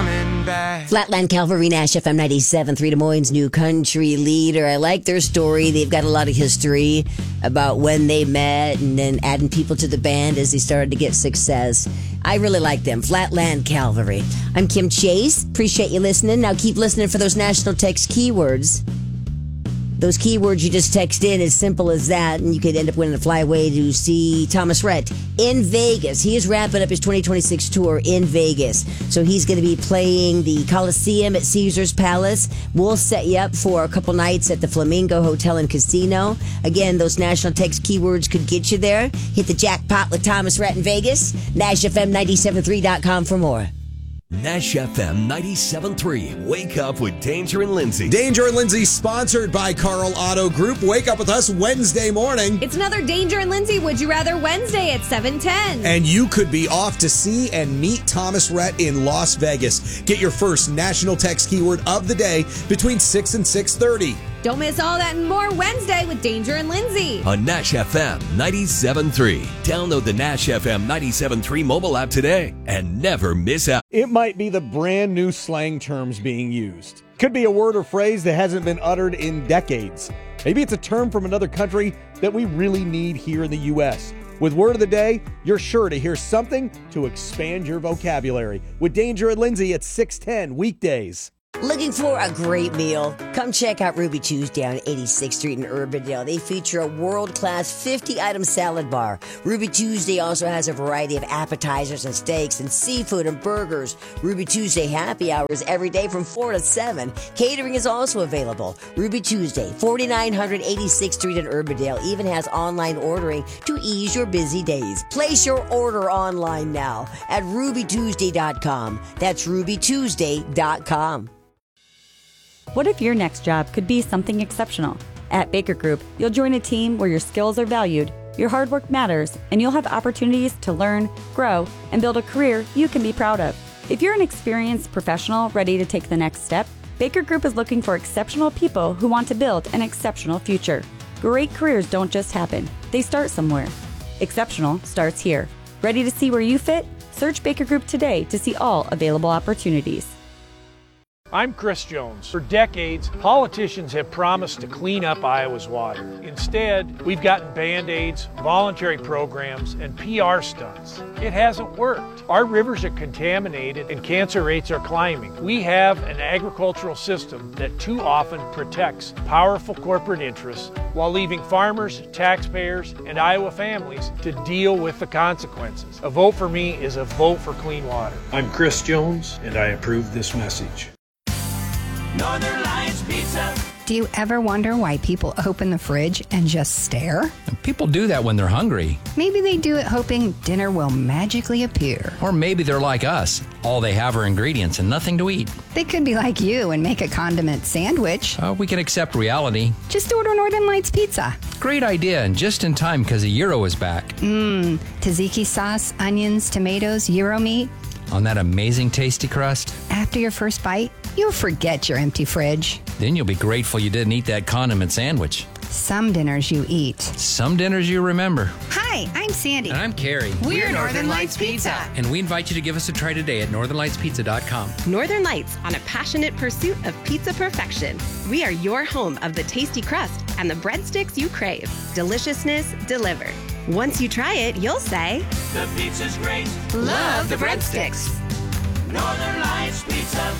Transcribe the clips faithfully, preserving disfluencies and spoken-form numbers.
coming back. Flatland Calvary, Nash F M ninety-seven point three, Des Moines' new country leader. I like their story. They've got a lot of history about when they met and then adding people to the band as they started to get success. I really like them. Flatland Calvary. I'm Kim Chase. Appreciate you listening. Now keep listening for those national text keywords. Those keywords you just text in, as simple as that, and you could end up winning a flyaway to see Thomas Rhett in Vegas. He is wrapping up his twenty twenty-six tour in Vegas. So he's going to be playing the Coliseum at Caesars Palace. We'll set you up for a couple nights at the Flamingo Hotel and Casino. Again, those national text keywords could get you there. Hit the jackpot with Thomas Rhett in Vegas. Nash F M nine seven three dot com for more. Nash F M ninety-seven point three. Wake up with Danger and Lindsay. Danger and Lindsay, sponsored by Carl Auto Group. Wake up with us Wednesday morning. It's another Danger and Lindsay Would You Rather Wednesday at seven ten. And you could be off to see and meet Thomas Rhett in Las Vegas. Get your first national text keyword of the day between six and six thirty. Don't miss all that and more Wednesday with Danger and Lindsay. On Nash F M ninety-seven point three. Download the Nash F M ninety-seven point three mobile app today and never miss out. It might be the brand new slang terms being used. Could be a word or phrase that hasn't been uttered in decades. Maybe it's a term from another country that we really need here in the U S. With Word of the Day, you're sure to hear something to expand your vocabulary. With Danger and Lindsay at six ten weekdays. Looking for a great meal? Come check out Ruby Tuesday on eighty-sixth Street in Urbandale. They feature a world-class fifty-item salad bar. Ruby Tuesday also has a variety of appetizers and steaks and seafood and burgers. Ruby Tuesday happy hours every day from four to seven. Catering is also available. Ruby Tuesday, forty-nine hundred eighty-sixth Street in Urbandale, even has online ordering to ease your busy days. Place your order online now at ruby tuesday dot com. That's ruby tuesday dot com. What if your next job could be something exceptional? At Baker Group, you'll join a team where your skills are valued, your hard work matters, and you'll have opportunities to learn, grow, and build a career you can be proud of. If you're an experienced professional ready to take the next step, Baker Group is looking for exceptional people who want to build an exceptional future. Great careers don't just happen. They start somewhere. Exceptional starts here. Ready to see where you fit? Search Baker Group today to see all available opportunities. I'm Chris Jones. For decades, politicians have promised to clean up Iowa's water. Instead, we've gotten Band-Aids, voluntary programs, and P R stunts. It hasn't worked. Our rivers are contaminated and cancer rates are climbing. We have an agricultural system that too often protects powerful corporate interests while leaving farmers, taxpayers, and Iowa families to deal with the consequences. A vote for me is a vote for clean water. I'm Chris Jones, and I approve this message. Northern Lights Pizza. Do you ever wonder why people open the fridge and just stare? People do that when they're hungry. Maybe they do it hoping dinner will magically appear. Or maybe they're like us. All they have are ingredients and nothing to eat. They could be like you and make a condiment sandwich. Uh, we can accept reality. Just order Northern Lights Pizza. Great idea, and just in time because the Euro is back. Mmm, tzatziki sauce, onions, tomatoes, Euro meat. On that amazing tasty crust. After your first bite, you'll forget your empty fridge. Then you'll be grateful you didn't eat that condiment sandwich. Some dinners you eat. Some dinners you remember. Hi, I'm Sandy. And I'm Carrie. We're, We're Northern Lights Pizza. And we invite you to give us a try today at northern lights pizza dot com. Northern Lights, on a passionate pursuit of pizza perfection. We are your home of the tasty crust and the breadsticks you crave. Deliciousness delivered. Once you try it, you'll say, the pizza's great. Love the breadsticks. Northern Lights Pizza.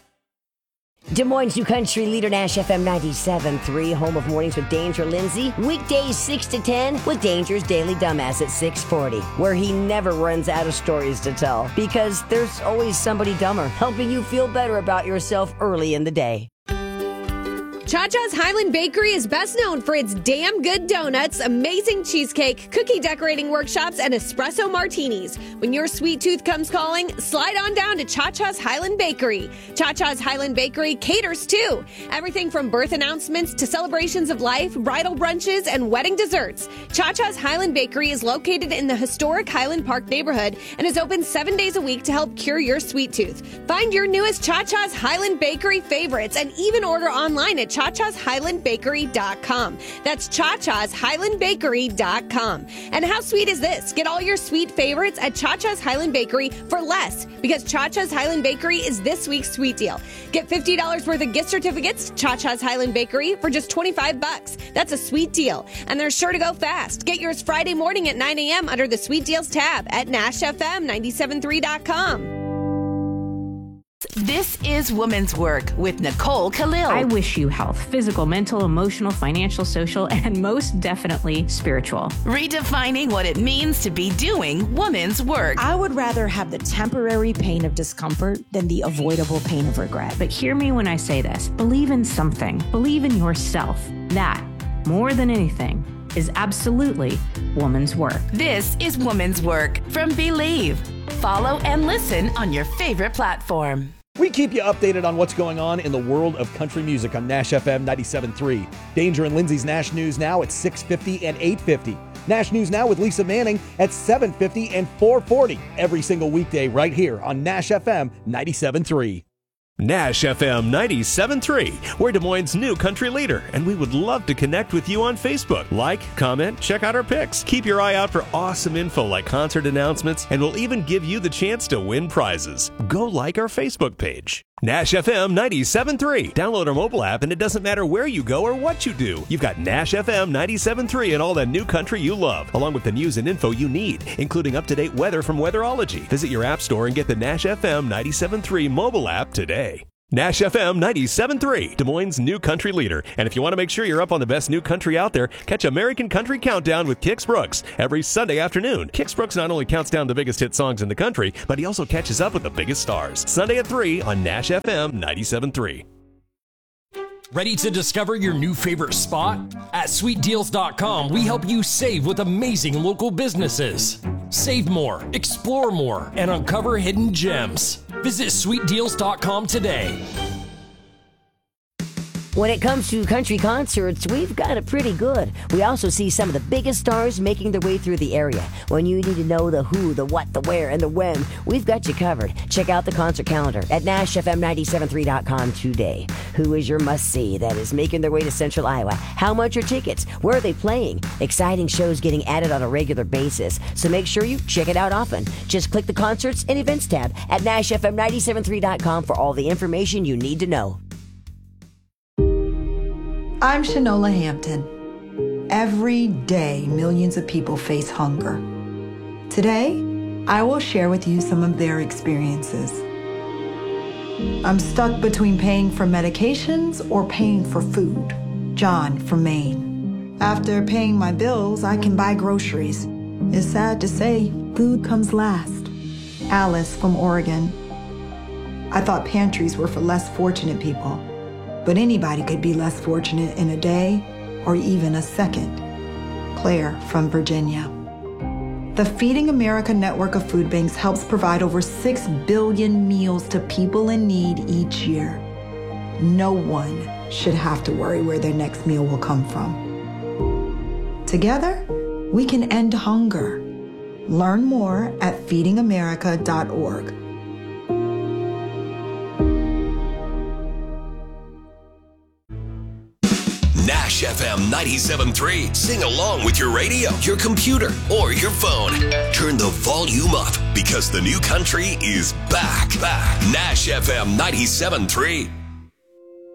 Des Moines' new country leader, Nash F M ninety-seven point three, home of Mornings with Danger Lindsay. Weekdays six to ten with Danger's Daily Dumbass at six forty, where he never runs out of stories to tell because there's always somebody dumber helping you feel better about yourself early in the day. Cha-Cha's Highland Bakery is best known for its damn good donuts, amazing cheesecake, cookie decorating workshops, and espresso martinis. When your sweet tooth comes calling, slide on down to Cha-Cha's Highland Bakery. Cha-Cha's Highland Bakery caters too. Everything from birth announcements to celebrations of life, bridal brunches, and wedding desserts. Cha-Cha's Highland Bakery is located in the historic Highland Park neighborhood and is open seven days a week to help cure your sweet tooth. Find your newest Cha-Cha's Highland Bakery favorites and even order online at cha chas highland bakery dot com. That's cha chas highland bakery dot com. And how sweet is this? Get all your sweet favorites at Cha Cha's Highland Bakery for less, because Cha Cha's Highland Bakery is this week's sweet deal. Get fifty dollars worth of gift certificates to Cha Cha's Highland Bakery for just twenty-five bucks. That's a sweet deal, and they're sure to go fast. Get yours Friday morning at nine a.m. under the Sweet Deals tab at Nash F M ninety-seven three dot com. This is Woman's Work with Nicole Khalil. I wish you health, physical, mental, emotional, financial, social, and most definitely spiritual. Redefining what it means to be doing woman's work. I would rather have the temporary pain of discomfort than the avoidable pain of regret. But hear me when I say this. Believe in something. Believe in yourself. That, more than anything, is absolutely woman's work. This is Woman's Work from Believe. Follow and listen on your favorite platform. We keep you updated on what's going on in the world of country music on Nash F M ninety-seven point three. Danger and Lindsay's Nash News Now at six fifty and eight fifty. Nash News Now with Lisa Manning at seven fifty and four forty. Every single weekday right here on Nash F M ninety-seven point three. Nash F M ninety-seven point three. We're Des Moines' new country leader, and we would love to connect with you on Facebook. Like, comment, check out our pics. Keep your eye out for awesome info like concert announcements, and we'll even give you the chance to win prizes. Go like our Facebook page. Nash F M ninety-seven point three. Download our mobile app, and it doesn't matter where you go or what you do. You've got Nash F M ninety-seven point three and all the new country you love, along with the news and info you need, including up-to-date weather from Weatherology. Visit your app store and get the Nash F M ninety-seven point three mobile app today. Nash F M ninety-seven point three, Des Moines' new country leader. And if you want to make sure you're up on the best new country out there, catch American Country Countdown with Kix Brooks every Sunday afternoon. Kix Brooks not only counts down the biggest hit songs in the country, but he also catches up with the biggest stars. Sunday at three on Nash F M ninety-seven point three. Ready to discover your new favorite spot? At sweet deals dot com, we help you save with amazing local businesses. Save more, explore more, and uncover hidden gems. Visit sweet deals dot com today. When it comes to country concerts, we've got it pretty good. We also see some of the biggest stars making their way through the area. When you need to know the who, the what, the where, and the when, we've got you covered. Check out the concert calendar at Nash F M ninety-seven point three dot com today. Who is your must-see that is making their way to Central Iowa? How much are tickets? Where are they playing? Exciting shows getting added on a regular basis, so make sure you check it out often. Just click the Concerts and Events tab at Nash F M ninety-seven point three dot com for all the information you need to know. I'm Shanola Hampton. Every day, millions of people face hunger. Today, I will share with you some of their experiences. I'm stuck between paying for medications or paying for food. John from Maine. After paying my bills, I can buy groceries. It's sad to say, food comes last. Alice from Oregon. I thought pantries were for less fortunate people. But anybody could be less fortunate in a day or even a second. Claire from Virginia. The Feeding America network of food banks helps provide over six billion meals to people in need each year. No one should have to worry where their next meal will come from. Together, we can end hunger. Learn more at feeding america dot org. Nash F M ninety-seven point three. Sing along with your radio, your computer, or your phone. Turn the volume up because the new country is back. Back. Nash F M ninety-seven point three.